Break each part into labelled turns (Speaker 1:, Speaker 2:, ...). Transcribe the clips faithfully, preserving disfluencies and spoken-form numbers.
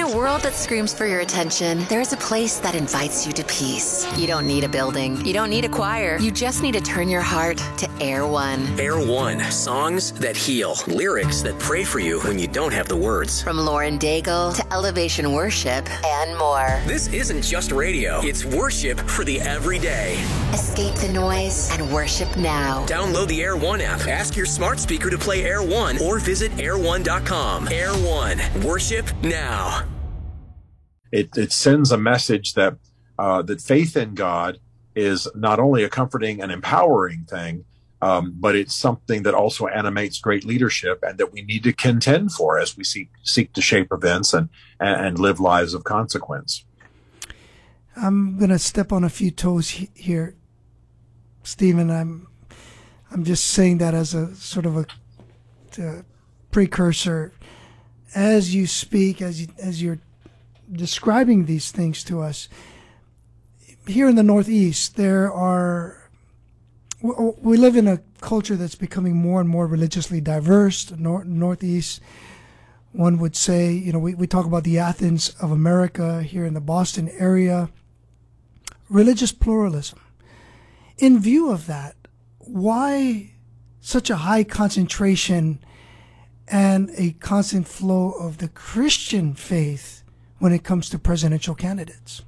Speaker 1: a world that screams for your attention, there's a place that invites you to peace. You don't need a building. You don't need a choir. You just need to turn your heart to Air One.
Speaker 2: Air One. Songs that heal. Lyrics that pray for you when you don't have the words.
Speaker 1: From Lauren Daigle to Elevation Worship and more.
Speaker 2: This isn't just radio. It's worship for the everyday.
Speaker 1: Escape the noise and worship now.
Speaker 2: Download the Air One app. Ask your smart speaker to play Air One or visit air one dot com. Air One. Worship now.
Speaker 3: It, it sends a message that uh, that faith in God is not only a comforting and empowering thing, um, but it's something that also animates great leadership and that we need to contend for as we seek, seek to shape events and, and, and live lives of consequence.
Speaker 4: I'm going to step on a few toes he- here, Stephen. I'm I'm just saying that as a sort of a, a precursor. As you speak, as you, as you're describing these things to us, here in the Northeast, there are, we live in a culture that's becoming more and more religiously diverse. The nor- Northeast, one would say, you know, we, we talk about the Athens of America here in the Boston area. Religious pluralism. In view of that, why such a high concentration and a constant flow of the Christian faith when it comes to presidential candidates?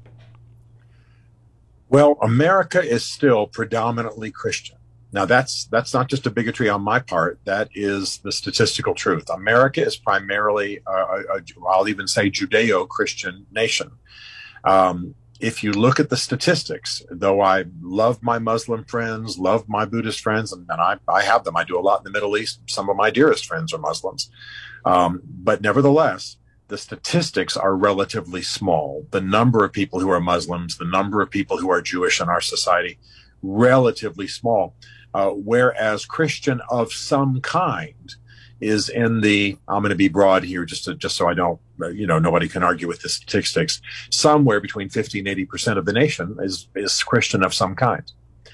Speaker 3: Well, America is still predominantly Christian. Now, that's that's not just a bigotry on my part. That is the statistical truth. America is primarily, a, a, a, I'll even say, Judeo-Christian nation. Um, if you look at the statistics, though I love my Muslim friends, love my Buddhist friends, and, and I, I have them. I do a lot in the Middle East. Some of my dearest friends are Muslims. Um, but nevertheless, the statistics are relatively small. The number of people who are Muslims, the number of people who are Jewish in our society, relatively small. Uh, whereas Christian of some kind is in the, I'm going to be broad here just to, just so I don't, you know, nobody can argue with the statistics. Somewhere between fifty and eighty percent of the nation is, is Christian of some kind.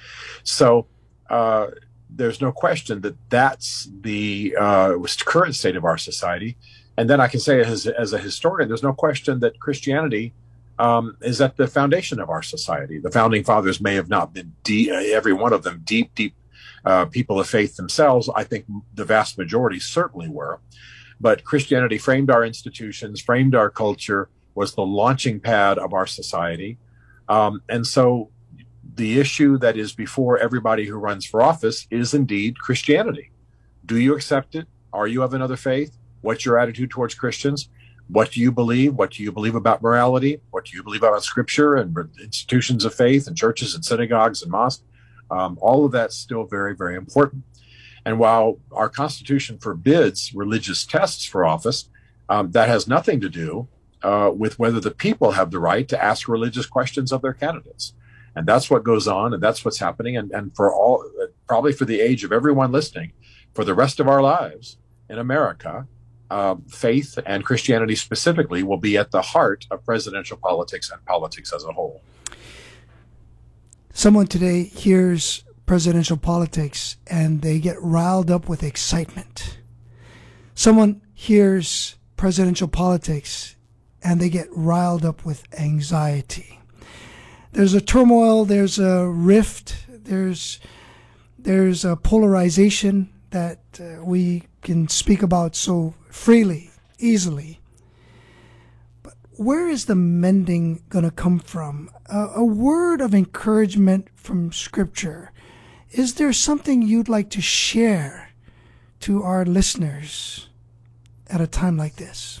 Speaker 3: So, uh, there's no question that that's the, uh, current state of our society. And then I can say as, as a historian, there's no question that Christianity, um, is at the foundation of our society. The founding fathers may have not been deep, every one of them deep, deep, Uh, people of faith themselves. I think the vast majority certainly were. But Christianity framed our institutions, framed our culture, was the launching pad of our society. Um, and so the issue that is before everybody who runs for office is indeed Christianity. Do you accept it? Are you of another faith? What's your attitude towards Christians? What do you believe? What do you believe about morality? What do you believe about Scripture and institutions of faith and churches and synagogues and mosques? Um, all of that's still very, very important. And while our Constitution forbids religious tests for office, um, that has nothing to do uh, with whether the people have the right to ask religious questions of their candidates. And that's what goes on, and that's what's happening. And, and for all, probably for the age of everyone listening, for the rest of our lives in America, uh, faith and Christianity specifically will be at the heart of presidential politics and politics as a whole.
Speaker 4: Someone today hears presidential politics and they get riled up with excitement. Someone hears presidential politics and they get riled up with anxiety. There's a turmoil, there's a rift, there's there's a polarization that uh, we can speak about so freely, easily. But where is the mending going to come from? Uh, a word of encouragement from Scripture. Is there something you'd like to share to our listeners at a time like this?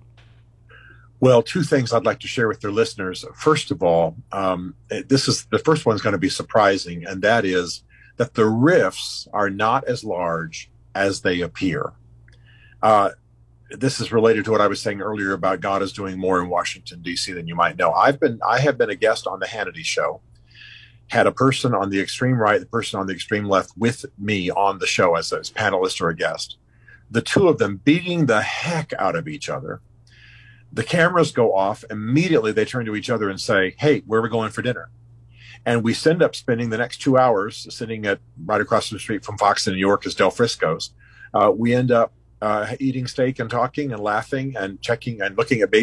Speaker 3: Well, two things I'd like to share with your listeners. First of all, um, this is the first one's going to be surprising, and that is that the rifts are not as large as they appear. Uh, this is related to what I was saying earlier about God is doing more in Washington, D C than you might know. I've been, I have been a guest on the Hannity show, had a person on the extreme right, the person on the extreme left with me on the show as a as panelist or a guest. The two of them beating the heck out of each other. The cameras go off. Immediately they turn to each other and say, hey, where are we going for dinner? And we end up spending the next two hours sitting at right across the street from Fox in New York as Del Frisco's. Uh, we end up uh, eating steak and talking and laughing and checking and looking at baby